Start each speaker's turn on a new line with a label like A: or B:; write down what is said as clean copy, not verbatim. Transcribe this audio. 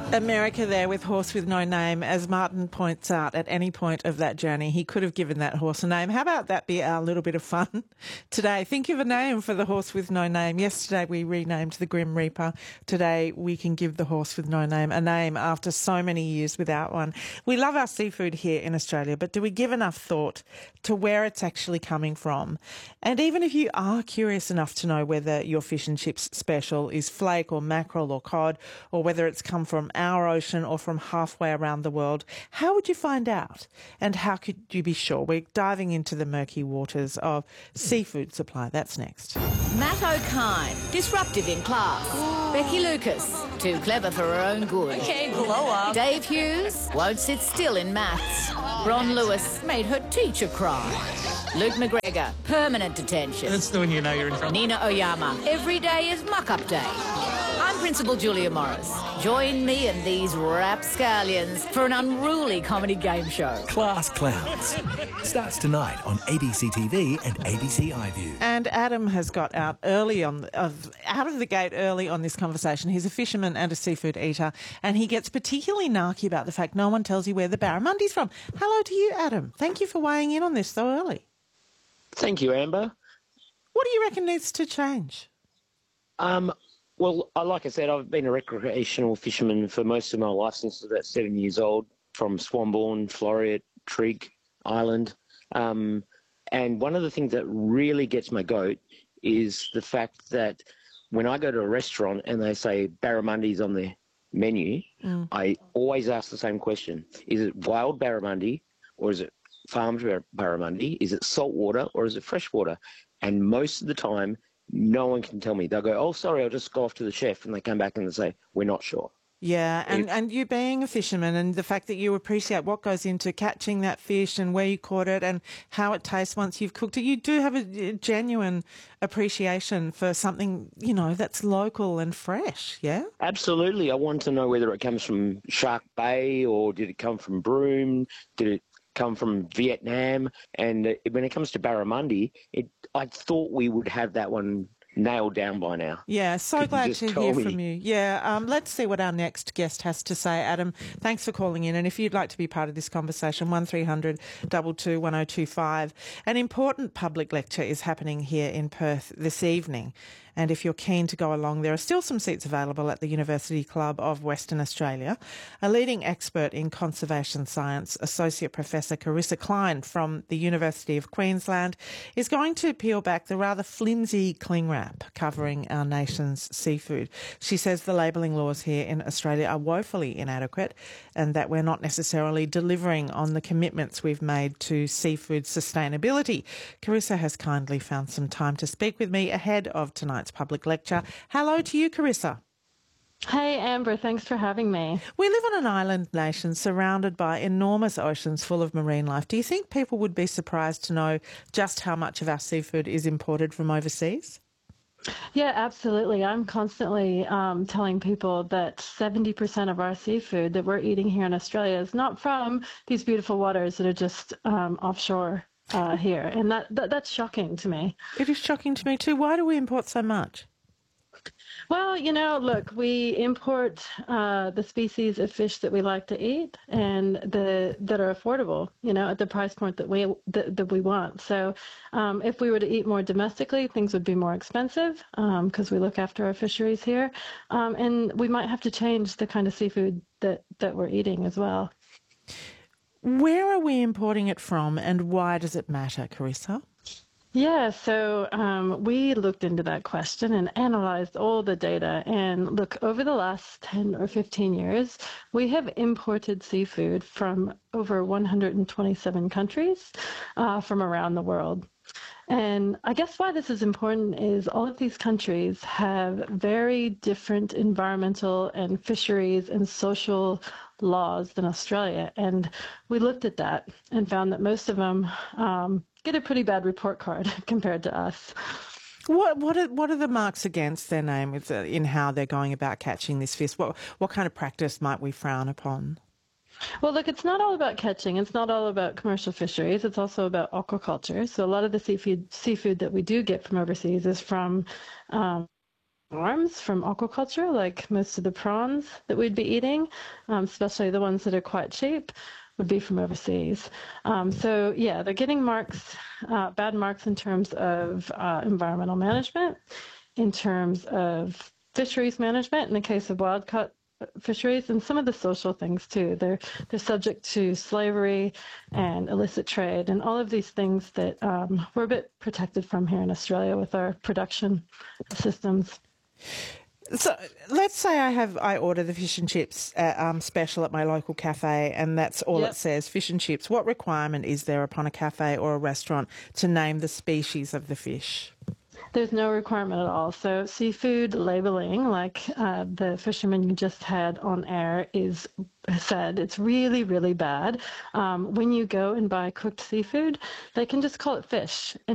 A: America there with Horse with No Name. As Martin points out, at any point of that journey, he could have given that horse a name. How about that be our little bit of fun today? Think of a name for the horse with no name. Yesterday we renamed the Grim Reaper. Today we can give the horse with no name a name after so many years without one. We love our seafood here in Australia, but do we give enough thought to where it's actually coming from? And even if you are curious enough to know whether your fish and chips special is flake or mackerel or cod, or whether it's come from our ocean or from halfway around the world, how would you find out? And how could you be sure? We're diving into the murky waters of seafood supply. That's next.
B: Matt O'Kine, disruptive in class. Becky Lucas, too clever for her own good.
C: Okay, blow up.
B: Dave Hughes won't sit still in maths. Ron Lewis made her teacher cry. Luke McGregor, permanent detention.
D: That's when you know you're in trouble.
B: Nina Oyama, every day is muck-up day. I'm Principal Julia Morris. Join me and these rapscallions for an unruly comedy game show.
E: Class Clowns starts tonight on ABC TV and ABC iView.
A: And Adam has got out of the gate early on this conversation. He's a fisherman and a seafood eater, and he gets particularly narky about the fact no one tells you where the barramundi's from. Hello to you, Adam. Thank you for weighing in on this so early.
F: Thank you, Amber.
A: What do you reckon needs to change?
F: Well, like I said, I've been a recreational fisherman for most of my life since I was about 7 years old, from Swanbourne, Floreat, Trigg Island. And one of the things that really gets my goat is the fact that when I go to a restaurant and they say barramundi's on the menu, I always ask the same question. Is it wild barramundi or is it farmed barramundi? Is it saltwater or is it freshwater? And most of the time, no one can tell me. They'll go, oh, sorry, I'll just go off to the chef. And they come back and they say, we're not sure.
A: Yeah, and you being a fisherman and the fact that you appreciate what goes into catching that fish and where you caught it and how it tastes once you've cooked it, you do have a genuine appreciation for something, you know, that's local and fresh, yeah?
F: Absolutely. I want to know whether it comes from Shark Bay or did it come from Broome? Did it come from Vietnam? And when it comes to barramundi, I thought we would have that one nailed down by now.
A: Yeah, so glad to hear from you. Yeah, let's see what our next guest has to say. Adam, thanks for calling in. And if you'd like to be part of this conversation, 1300 22 1025. An important public lecture is happening here in Perth this evening. And if you're keen to go along, there are still some seats available at the University Club of Western Australia. A leading expert in conservation science, Associate Professor Carissa Klein from the University of Queensland, is going to peel back the rather flimsy cling wrap covering our nation's seafood. She says the labelling laws here in Australia are woefully inadequate and that we're not necessarily delivering on the commitments we've made to seafood sustainability. Carissa has kindly found some time to speak with me ahead of tonight's public lecture. Hello to you, Carissa.
G: Hey, Amber, thanks for having me.
A: We live on an island nation surrounded by enormous oceans full of marine life. Do you think people would be surprised to know just how much of our seafood is imported from overseas?
G: Yeah, absolutely. I'm constantly telling people that 70% of our seafood that we're eating here in Australia is not from these beautiful waters that are just offshore here. And that's shocking to me.
A: It is shocking to me too. Why do we import so much?
G: Well, you know, look, we import the species of fish that we like to eat and that are affordable, you know, at the price point that we want. So if we were to eat more domestically, things would be more expensive because we look after our fisheries here. And we might have to change the kind of seafood that we're eating as well.
A: Where are we importing it from and why does it matter, Carissa?
G: Yeah, so we looked into that question and analyzed all the data. And look, over the last 10 or 15 years, we have imported seafood from over 127 countries from around the world. And I guess why this is important is all of these countries have very different environmental and fisheries and social laws than Australia. And we looked at that and found that most of them get a pretty bad report card compared to us.
A: What are the marks against their name in how they're going about catching this fish? What kind of practice might we frown upon?
G: Well, look, it's not all about catching. It's not all about commercial fisheries. It's also about aquaculture. So a lot of the seafood that we do get from overseas is from farms from aquaculture, like most of the prawns that we'd be eating, especially the ones that are quite cheap, would be from overseas. So yeah, they're getting marks, bad marks in terms of environmental management, in terms of fisheries management, in the case of wild-caught fisheries, and some of the social things too. They're subject to slavery and illicit trade and all of these things that we're a bit protected from here in Australia with our production systems.
A: So let's say I order the fish and chips special at my local cafe, and that's all it says, fish and chips. What requirement is there upon a cafe or a restaurant to name the species of the fish?
G: There's no requirement at all. So seafood labeling, like the fisherman you just had on air said, it's really, really bad. When you go and buy cooked seafood, they can just call it fish. And